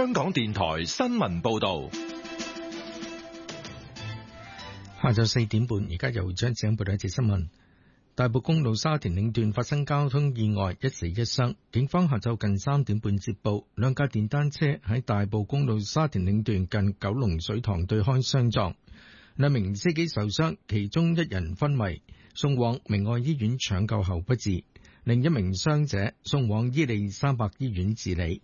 香港電台新聞報道。 下晝4點半，而家由張子欣報道一節新聞。大埔公路沙田嶺段發生交通意外，一死一傷。警方下晝近3點半接報，兩架電單車喺大埔公路沙田嶺段近九龍水塘對開相撞，兩名司機受傷，其中一人昏迷，送往明愛醫院搶救後不治，另一名傷者送往伊利沙伯醫院治理。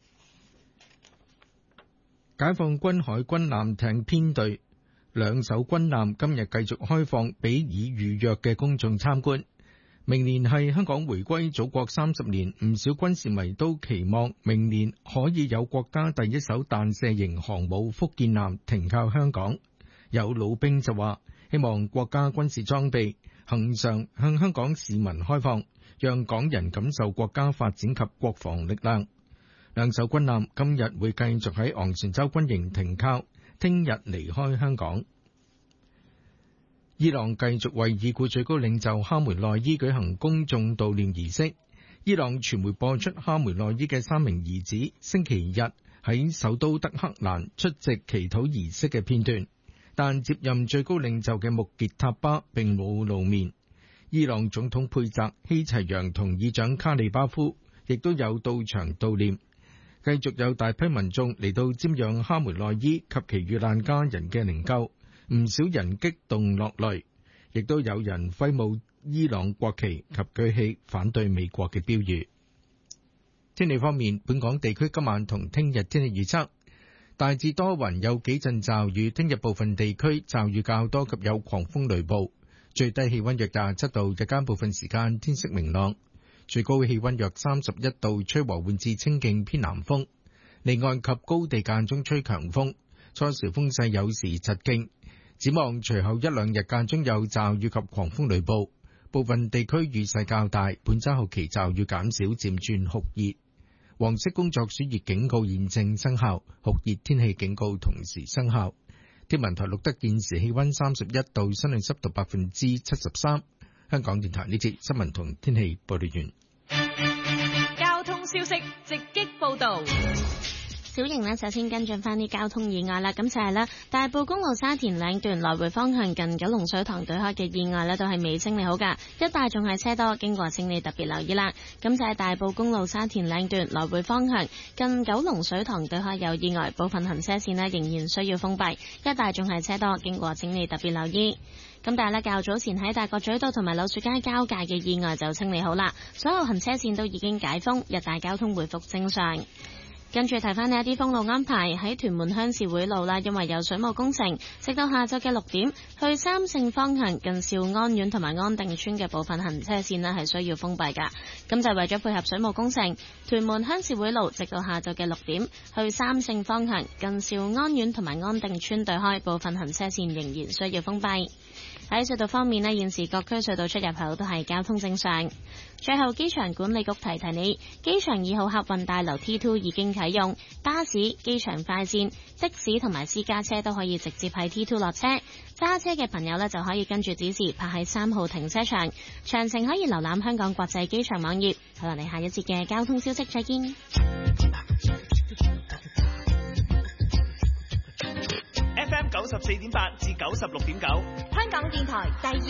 解放軍海軍艦艇編隊兩艘軍艦今日繼續開放俾已預約嘅公眾參觀。明年係香港回歸祖國30年，唔少軍事迷都期望明年可以有國家第一艘彈射型航母福建艦停靠香港。有老兵就話，希望國家軍事裝備恆常向香港市民開放，讓港人感受國家發展及國防力量。兩艘軍艦今日會繼續喺昂船洲軍營停靠，聽日離開香港。伊朗繼續為已故最高領袖哈梅內伊舉行公眾悼念儀式。伊朗傳媒播出哈梅內伊嘅3名兒子星期日喺首都德黑蘭出席祈禱儀式嘅片段，但接任最高領袖嘅穆傑塔巴並冇露面。伊朗總統佩澤希齊揚同議長卡利巴夫亦都有到場悼念。繼續有大批民眾嚟到瞻仰哈梅內伊及其遇難家人嘅靈柩，唔少人激動落淚，亦都有人揮舞伊朗國旗及舉起反對美國嘅標語。天氣方面，本港地區今晚同聽日天氣預測大致多雲，有幾陣驟雨，聽日部分地區驟雨較多及有狂風雷暴，最低氣溫約27度，日間部分時間天色明朗。最高氣溫約31度，吹和緩至清勁偏南風，離岸及高地間中吹強風，初時風勢有時疾勁。展望隨後一兩日間中有驟雨及狂風雷暴，部分地區雨勢較大。本週後期驟雨減少，漸轉酷熱。黃色工作暑熱警告現正生效，酷熱天氣警告同時生效。天文台錄得現時氣溫31度，相對濕度73%。香港電台呢節新聞同天氣報道完。 交通消息直擊報道。小瑩呢，首先跟進翻啲交通意外啦。咁就係大埔公路沙田嶺段來回方向近九龍水塘對開嘅意外呢，都係未清理好噶，一帶仲係車多，經過請你特別留意啦。咁就係大埔公路沙田嶺段來回方向近九龍水塘對開有意外，部分行車線呢仍然需要封閉，一帶仲係車多，經過請你特別留意。咁但係呢，較早前喺大角咀道同埋柳樹街交界嘅意外就清理好啦，所有行車線都已經解封，一帶交通回復正常。跟住提翻呢一啲封路安排，喺屯門鄉事會路啦，因為有水務工程，直到下晝嘅6點，去三聖方向近兆安苑同埋安定村嘅部分行車線呢係需要封閉噶。咁就為咗配合水務工程，屯門鄉事會路直到下晝嘅6點，去三聖方向近兆安苑同埋安定村對開部分行車線仍然需要封閉。喺隧道方面呢，現時各區隧道出入口都係交通正常。最後，機場管理局提提你，機場2號客運大樓 T2 已經啟用，巴士、機場快線、的士同埋私家車都可以直接喺 T2 落車。揸車嘅朋友呢，就可以跟住指示泊喺3號停車場。詳情可以瀏覽香港國際機場網頁。好啦，我哋下一節嘅交通消息再見。 FM 94.8至96.9， 香港電台第二